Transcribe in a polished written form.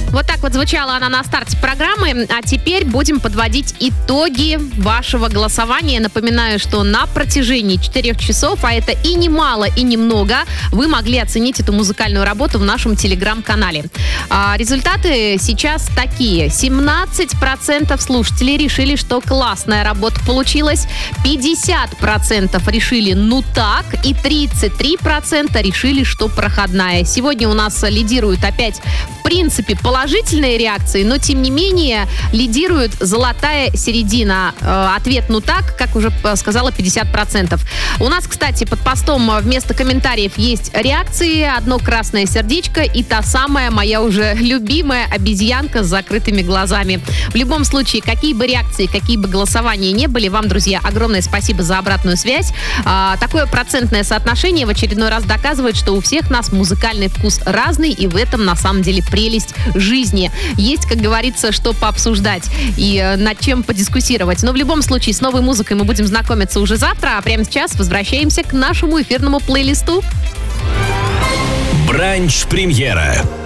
Вот так вот звучала она на старте программы, а теперь будем подводить итоги вашего голосования. Напоминаю, что на протяжении 4 часов, а это и не мало, и не много, вы могли оценить эту музыкальную работу в нашем телеграм-канале. Результаты сейчас такие. 17% слушателей решили, что классная работа получилась, 50% решили «ну так» и 33% решили, что проходная. Сегодня у нас лидируют опять, в принципе, положительные реакции, но, тем не менее, лидирует золотая середина. Ответ «ну так», как уже сказала, 50%. У нас, кстати, под постом вместо комментариев есть реакции, одно красное сердечко и та самая моя уже любимая обезьянка с закрытыми глазами. В любом случае, какие бы реакции, какие бы голосования не были, вам, друзья, огромное спасибо за обратную связь. Такое процентное соотношение в очередной раз доказывает, что у всех нас музыкальный вкус разный, и в этом, на самом деле, прелесть жизни. Есть, как говорится, что пообсуждать и над чем подискуссировать. Но в любом случае, с новой музыкой мы будем знакомиться уже завтра, а прямо сейчас возвращаемся к нашему эфирному плейлисту. Бранч-премьера.